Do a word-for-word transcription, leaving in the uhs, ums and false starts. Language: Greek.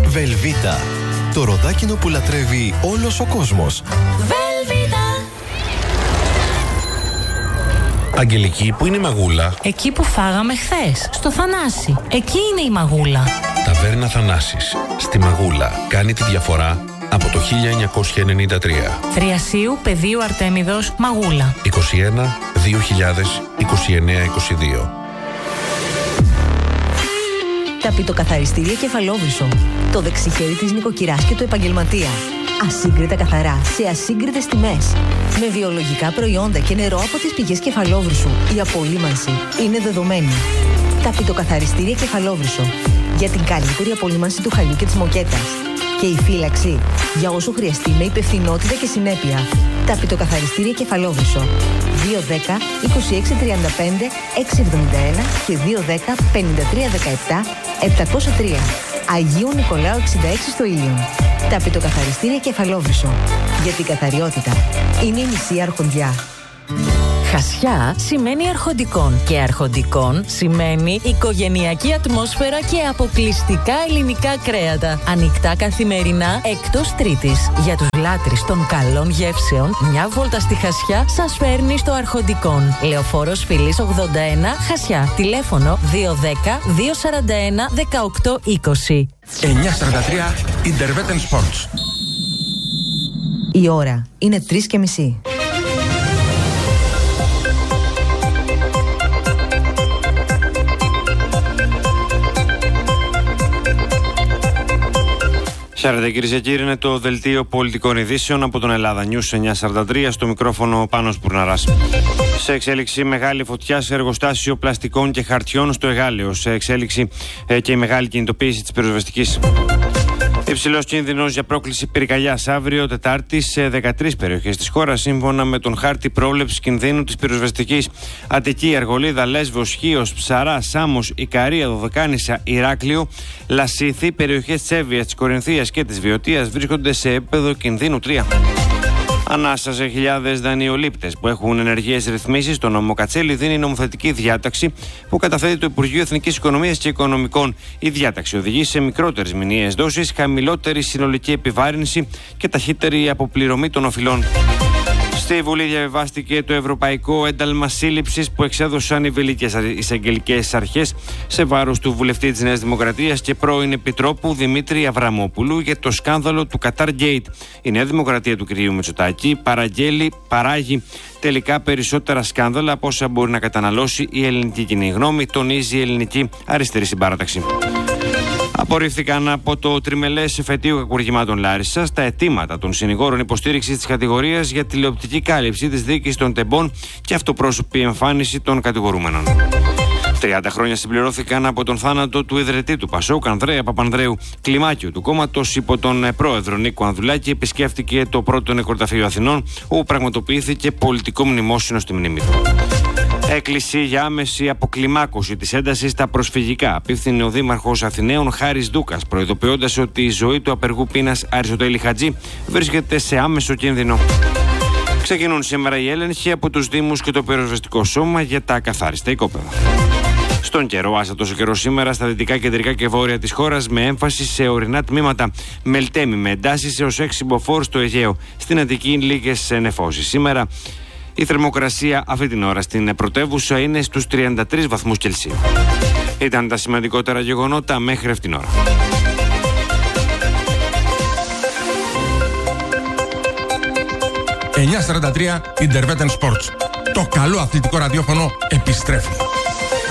Βελβίτα. Το ροδάκινο που λατρεύει όλος ο κόσμος. Βελβίτα. Αγγελική, πού είναι η Μαγούλα? Εκεί που φάγαμε χθες, στο Θανάση. Εκεί είναι η Μαγούλα. Ταβέρνα Θανάσης, στη Μαγούλα. Κάνει τη διαφορά από το χίλια εννιακόσια ενενήντα τρία. Θριασίου Πεδίου Αρτέμιδος, Μαγούλα. είκοσι ένα δύο χιλιάδες είκοσι εννέα είκοσι δύο. Ταπητοκαθαριστήρια Κεφαλόβρυσο. Το δεξιχέρι της νοικοκυράς και του επαγγελματία. Ασύγκριτα καθαρά, σε ασύγκριτες τιμές. Με βιολογικά προϊόντα και νερό από τις πηγές Κεφαλόβρυσου. Η απολύμανση είναι δεδομένη. Ταπητοκαθαριστήρια Κεφαλόβρυσο. Για την καλύτερη απολύμανση του χαλιού και της μοκέτας. Και η φύλαξη για όσο χρειαστεί με υπευθυνότητα και συνέπεια. Ταπητοκαθαριστήρια Κεφαλόβρυσο. δύο δέκα είκοσι έξι τριάντα πέντε έξι εβδομήντα ένα και δύο δέκα πενήντα τρία δεκαεπτά επτακόσια τρία. Αγίου Νικολάου εξήντα έξι στο Ήλιον. Ταπητοκαθαριστήρια Κεφαλόβρυσο. Για την καθαριότητα είναι η μισή αρχοντιά. Χασιά σημαίνει αρχοντικών και αρχοντικών σημαίνει οικογενειακή ατμόσφαιρα και αποκλειστικά ελληνικά κρέατα. Ανοιχτά καθημερινά εκτός Τρίτης. Για τους λάτρεις των καλών γεύσεων, μια βόλτα στη Χασιά σας φέρνει στο Αρχοντικών. Λεωφόρος Φυλής ογδόντα ένα, Χασιά. Τηλέφωνο δύο δέκα δύο σαράντα ένα δεκαοκτώ είκοσι. εννιακόσια σαράντα τρία Intervetten Sports. Η ώρα είναι τρεις και μισή. Χαίρετε κυρίες και κύριοι, είναι το δελτίο πολιτικών ειδήσεων από τον Ελλάδα News εννιακόσια σαράντα τρία, στο μικρόφωνο Πάνος Μπουρναράς. Σε εξέλιξη μεγάλη φωτιά σε εργοστάσιο πλαστικών και χαρτιών στο Εγάλεο. Σε εξέλιξη ε, και η μεγάλη κινητοποίηση της πυροσβεστικής. Υψηλός κίνδυνος για πρόκληση πυρκαγιάς αύριο Τετάρτη σε δεκατρείς περιοχές της χώρας, σύμφωνα με τον χάρτη πρόβλεψης κινδύνου της πυροσβεστικής. Αττική, Αργολίδα, Λέσβος, Χίος, Ψαρά, Σάμος, Ικαρία, Δωδεκάνησα, Ηράκλειο, Λασίθι, περιοχές της Εύβοιας, της Κορινθίας και της Βιωτίας βρίσκονται σε επίπεδο κινδύνου τρία. Ανάσα σε χιλιάδες δανειολήπτες που έχουν ενεργείες ρυθμίσεις. Στο νόμο Κατσέλη δίνει νομοθετική διάταξη που καταθέτει το Υπουργείο Εθνικής Οικονομίας και Οικονομικών. Η διάταξη οδηγεί σε μικρότερες μηνιαίες δόσεις, χαμηλότερη συνολική επιβάρυνση και ταχύτερη αποπληρωμή των οφειλών. Στη Βουλή διαβιβάστηκε το Ευρωπαϊκό Ένταλμα Σύλληψης που εξέδωσαν οι βελγικές εισαγγελικές αρχές σε βάρος του βουλευτή της Νέας Δημοκρατίας και πρώην Επιτρόπου Δημήτρη Αβραμόπουλου για το σκάνδαλο του Qatar Gate. Η Νέα Δημοκρατία του κ. Μητσοτάκη παραγγέλει, παράγει τελικά περισσότερα σκάνδαλα από όσα μπορεί να καταναλώσει η ελληνική κοινή γνώμη, τονίζει η ελληνική αριστερή συμπάρταξη. Απορρίφθηκαν από το τριμελές εφετείο κακουργημάτων Λάρισσας τα αιτήματα των συνηγόρων υποστήριξης της κατηγορίας για τηλεοπτική κάλυψη της δίκης των τεμπών και αυτοπρόσωπη εμφάνιση των κατηγορούμενων. τριάντα χρόνια συμπληρώθηκαν από τον θάνατο του ιδρυτή του Πασόκ, Ανδρέα Παπανδρέου. Κλιμάκιο του κόμματος υπό τον πρόεδρο Νίκο Ανδουλάκη επισκέφτηκε το πρώτο νεκροταφείο Αθηνών, όπου πραγματοποιήθηκε πολιτικό μνημόσυνο στη μνήμη του. Έκκληση για άμεση αποκλιμάκωση της έντασης στα προσφυγικά απίφθινε ο Δήμαρχος Αθηναίων Χάρης Δούκας, προειδοποιώντας ότι η ζωή του απεργού πείνας Αριστοτέλη Χατζή βρίσκεται σε άμεσο κίνδυνο. Ξεκινούν σήμερα οι έλεγχοι από τους Δήμους και το πυροσβεστικό σώμα για τα ακαθάριστα οικόπεδα. Στον καιρό, άστατος ο καιρός σήμερα στα δυτικά, κεντρικά και βόρεια της χώρας, με έμφαση σε ορεινά τμήματα. Μελτέμι με εντάσεις έως έξι μποφόρ στο Αιγαίο. Στην Αττική λίγες νεφώσεις. Σήμερα η θερμοκρασία αυτή την ώρα στην πρωτεύουσα είναι στους τριάντα τρεις βαθμούς Κελσίου. Ήταν τα σημαντικότερα γεγονότα μέχρι αυτήν την ώρα. εννιακόσια σαράντα τρία Intervetten Sports. Το καλό αθλητικό ραδιόφωνο επιστρέφει.